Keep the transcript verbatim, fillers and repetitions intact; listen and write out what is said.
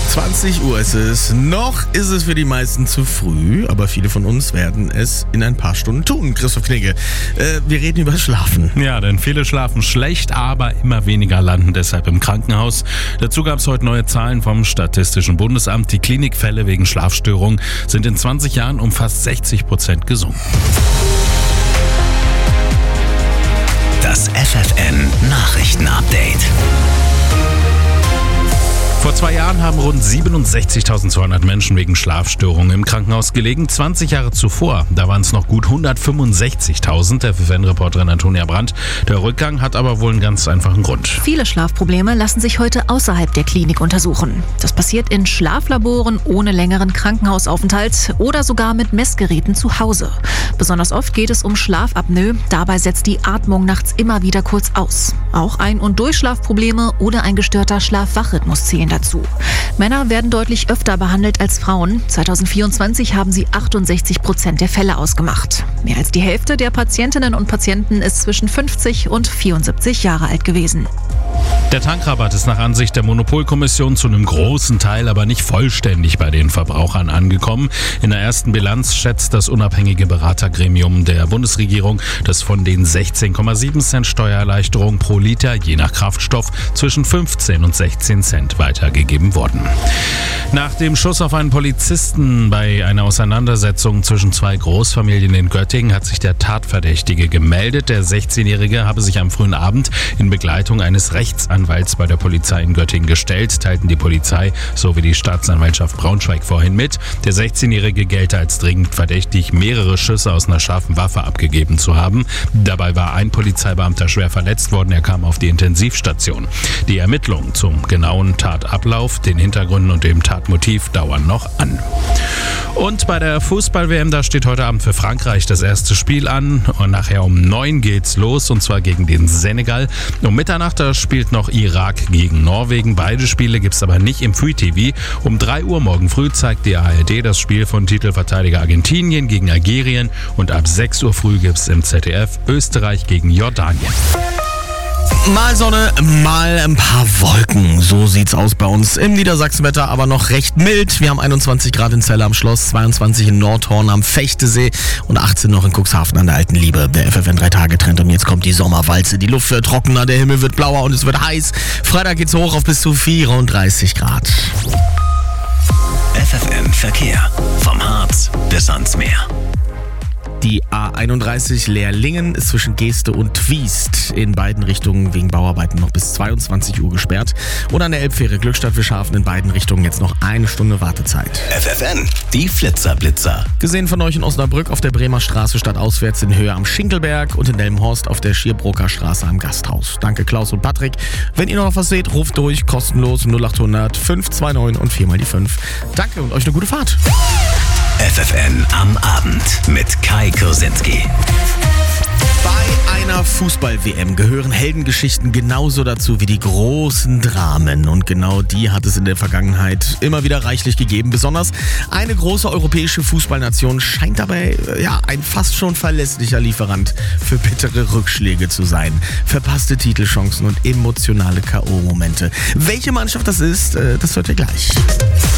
zwanzig Uhr ist es. Noch ist es für die meisten zu früh, aber viele von uns werden es in ein paar Stunden tun. Christoph Knigge, äh, wir reden über Schlafen. Ja, denn viele schlafen schlecht, aber immer weniger landen deshalb im Krankenhaus. Dazu gab es heute neue Zahlen vom Statistischen Bundesamt. Die Klinikfälle wegen Schlafstörungen sind in zwanzig Jahren um fast sechzig Prozent gesunken. Das F F N Nachrichten-Update. Vor zwei Jahren haben rund siebenundsechzigtausendzweihundert Menschen wegen Schlafstörungen im Krankenhaus gelegen. zwanzig Jahre zuvor, da waren es noch gut hundertfünfundsechzigtausend. Der F F N-Reporterin Antonia Brandt. Der Rückgang hat aber wohl einen ganz einfachen Grund. Viele Schlafprobleme lassen sich heute außerhalb der Klinik untersuchen. Das passiert in Schlaflaboren ohne längeren Krankenhausaufenthalt oder sogar mit Messgeräten zu Hause. Besonders oft geht es um Schlafapnoe. Dabei setzt die Atmung nachts immer wieder kurz aus. Auch Ein- und Durchschlafprobleme oder ein gestörter Schlaf-Wach-Rhythmus zählen dazu. Männer werden deutlich öfter behandelt als Frauen. zweitausendvierundzwanzig haben sie achtundsechzig Prozent der Fälle ausgemacht. Mehr als die Hälfte der Patientinnen und Patienten ist zwischen fünfzig und vierundsiebzig Jahre alt gewesen. Der Tankrabatt ist nach Ansicht der Monopolkommission zu einem großen Teil, aber nicht vollständig bei den Verbrauchern angekommen. In der ersten Bilanz schätzt das unabhängige Beratergremium der Bundesregierung, dass von den sechzehn Komma sieben Cent Steuererleichterung pro Liter je nach Kraftstoff zwischen fünfzehn und sechzehn Cent weitergegeben wurden. Nach dem Schuss auf einen Polizisten bei einer Auseinandersetzung zwischen zwei Großfamilien in Göttingen hat sich der Tatverdächtige gemeldet. Der sechzehnjährige habe sich am frühen Abend in Begleitung eines Rechtsanwalts bei der Polizei in Göttingen gestellt, teilten die Polizei sowie die Staatsanwaltschaft Braunschweig vorhin mit. Der sechzehnjährige gelte als dringend verdächtig, mehrere Schüsse aus einer scharfen Waffe abgegeben zu haben. Dabei war ein Polizeibeamter schwer verletzt worden, er kam auf die Intensivstation. Die Ermittlungen zum genauen Tatablauf, den Hintergründen und dem Tatmotiv dauern noch an. Und bei der Fußball-W M, da steht heute Abend für Frankreich das erste Spiel an. Und nachher um neun geht's los, und zwar gegen den Senegal. Um Mitternacht da spielt noch Irak gegen Norwegen. Beide Spiele gibt's aber nicht im Free T V. Um drei Uhr morgen früh zeigt die A R D das Spiel von Titelverteidiger Argentinien gegen Algerien. Und ab sechs Uhr früh gibt's im Z D F Österreich gegen Jordanien. Mal Sonne, mal ein paar Wolken. So sieht's aus bei uns im Niedersachsenwetter, aber noch recht mild. Wir haben einundzwanzig Grad in Celle am Schloss, zweiundzwanzig in Nordhorn am Fechtesee und achtzehn noch in Cuxhaven an der Alten Liebe. Der F F N drei Tage Trend, und jetzt kommt die Sommerwalze. Die Luft wird trockener, der Himmel wird blauer und es wird heiß. Freitag geht's hoch auf bis zu vierunddreißig Grad. F F N Verkehr. Vom Harz bis ans Meer. Die A einunddreißig Leerlingen ist zwischen Geeste und Twiest in beiden Richtungen wegen Bauarbeiten noch bis zweiundzwanzig Uhr gesperrt. Und an der Elbfähre Glückstadt-Wischhafen in beiden Richtungen jetzt noch eine Stunde Wartezeit. F F N, die Flitzer-Blitzer. Gesehen von euch in Osnabrück auf der Bremer Straße stadtauswärts in Höhe am Schinkelberg und in Delmenhorst auf der Schierbroker Straße am Gasthaus. Danke Klaus und Patrick. Wenn ihr noch was seht, ruft durch, kostenlos null achthundert fünf zwei neun und vier mal die fünf. Danke und euch eine gute Fahrt. F F N am Abend mit Kai Kursinski. Bei einer Fußball-W M gehören Heldengeschichten genauso dazu wie die großen Dramen. Und genau die hat es in der Vergangenheit immer wieder reichlich gegeben. Besonders eine große europäische Fußballnation scheint dabei ja, ein fast schon verlässlicher Lieferant für bittere Rückschläge zu sein. Verpasste Titelchancen und emotionale K O-Momente. Welche Mannschaft das ist, das hört ihr gleich.